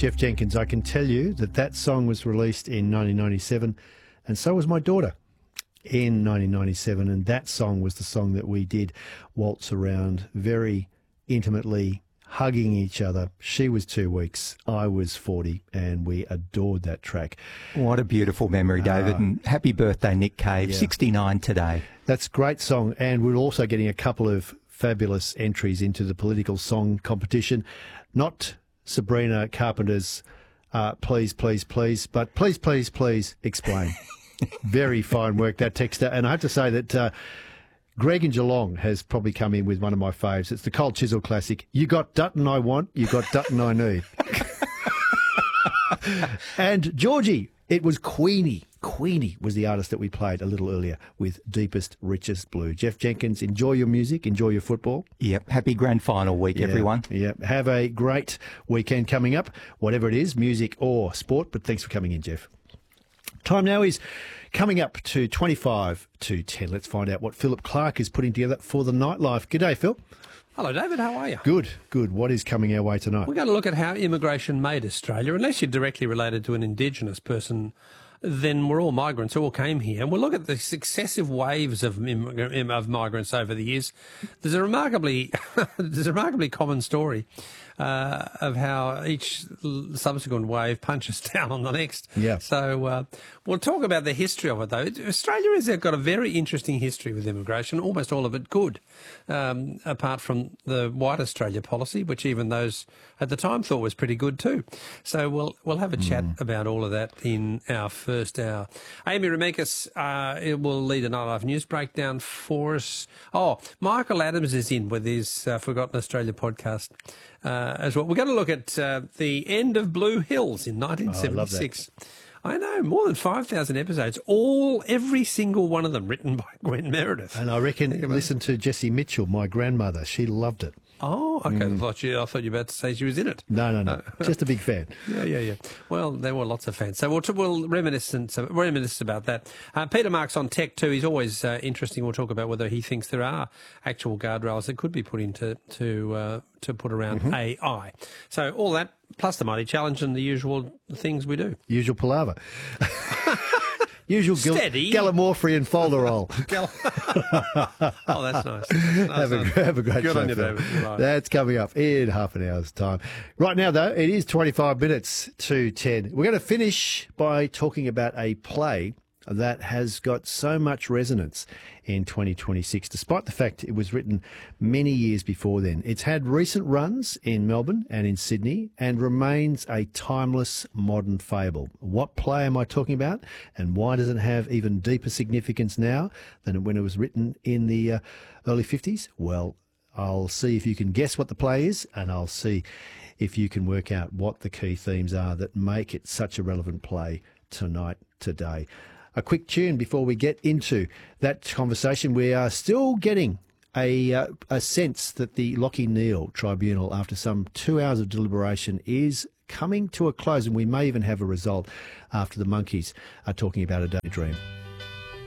Jeff Jenkins, I can tell you that that song was released in 1997, and so was my daughter in 1997, and that song was the song that we did waltz around very intimately, hugging each other. She was 2 weeks, I was 40, and we adored that track. What a beautiful memory, David, and happy birthday, Nick Cave, Yeah. 69 today. That's a great song, and we're also getting a couple of fabulous entries into the political song competition. Not Sabrina Carpenter's Please, Please, Please, but Please, Please, Please, Explain. Very fine work, that texter. And I have to say that Greg in Geelong has probably come in with one of my faves. It's the Cold Chisel classic. You got Dutton I want, you got Dutton I need. And Georgie, it was Queenie. Queenie was the artist that we played a little earlier with Deepest, Richest Blue. Jeff Jenkins, enjoy your music, enjoy your football. Yep, happy grand final week, everyone. Yeah, have a great weekend coming up, whatever it is, music or sport. But thanks for coming in, Jeff. Time now is coming up to 25 to 10. Let's find out what Philip Clark is putting together for the nightlife. G'day, Phil. Hello, David. How are you? Good, good. What is coming our way tonight? We're going to look at how immigration made Australia. Unless you're directly related to an Indigenous person, then we're all migrants who all came here. And we'll look at the successive waves of migrants over the years. There's a remarkably common story of how each subsequent wave punches down on the next. Yeah. So we'll talk about the history of it, though. Australia has got a very interesting history with immigration, almost all of it good, apart from the White Australia policy, which even those at the time thought was pretty good too. So we'll have a chat about all of that in our first hour. Amy Remekas will lead a Nightlife News breakdown for us. Oh, Michael Adams is in with his Forgotten Australia podcast as well. We're going to look at the end of Blue Hills in 1976. I know, more than 5,000 episodes, every single one of them written by Gwen Meredith. And I reckon, listen to Jessie Mitchell, my grandmother. She loved it. Oh, okay. I thought you were about to say she was in it. No. Just a big fan. Yeah. Well, there were lots of fans. So we'll reminisce about that. Peter Marks on tech too. He's always interesting. We'll talk about whether he thinks there are actual guardrails that could be put into to put around AI. So all that, plus the Mighty Challenge and the usual things we do. Usual palaver. Usual Gallimorphian folderol. Oh, that's nice. Have a great Good show, on you, Phil. David. Right. That's coming up in half an hour's time. Right now, though, it is 25 minutes to 10. We're going to finish by talking about a play that has got so much resonance in 2026, despite the fact it was written many years before then. It's had recent runs in Melbourne and in Sydney and remains a timeless modern fable. What play am I talking about, and why does it have even deeper significance now than when it was written in the early 50s? Well, I'll see if you can guess what the play is, and I'll see if you can work out what the key themes are that make it such a relevant play today. A quick tune before we get into that conversation. We are still getting a sense that the Lachie Neale Tribunal, after some 2 hours of deliberation, is coming to a close, and we may even have a result after the Monkeys are talking about A Daydream.